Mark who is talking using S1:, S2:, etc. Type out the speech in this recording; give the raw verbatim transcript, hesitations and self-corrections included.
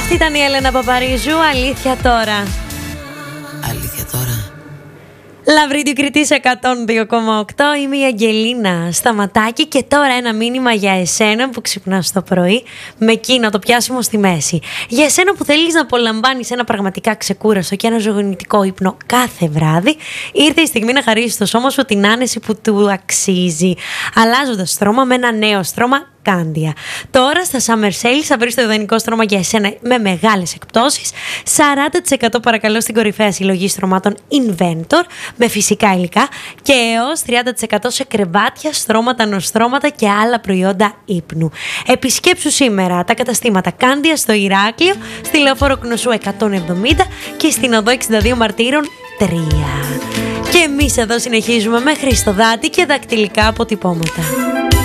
S1: Αυτή ήταν η Έλενα Παπαρίζου, αλήθεια τώρα.
S2: Αλήθεια τώρα.
S1: Λαβρίδιο Κρητής εκατόν δύο κόμμα οκτώ, είμαι η Αγγελίνα Σταματάκη και τώρα ένα μήνυμα για εσένα που ξυπνάς το πρωί με εκείνο το πιάσιμο στη μέση. Για εσένα που θέλεις να απολαμβάνεις ένα πραγματικά ξεκούραστο και ένα ζωγονητικό ύπνο κάθε βράδυ, ήρθε η στιγμή να χαρίσεις στο σώμα σου την άνεση που του αξίζει, αλλάζοντας στρώμα με ένα νέο στρώμα Κάντια. Τώρα στα Summer Sales θα βρεις το ιδανικό στρώμα για εσένα με μεγάλες εκπτώσεις. σαράντα τοις εκατό παρακαλώ στην κορυφαία συλλογή στρωμάτων Inventor με φυσικά υλικά και έως τριάντα τοις εκατό σε κρεβάτια, στρώματα, νοστρώματα και άλλα προϊόντα ύπνου. Επισκέψου σήμερα τα καταστήματα Κάντια στο Ηράκλειο, στη Λεωφόρο Κνωσού εκατόν εβδομήντα και στην Οδό εξήντα δύο Μαρτύρων τρία. Και εμείς εδώ συνεχίζουμε με Χριστοδάτη και δακτυλικά αποτυπώματα.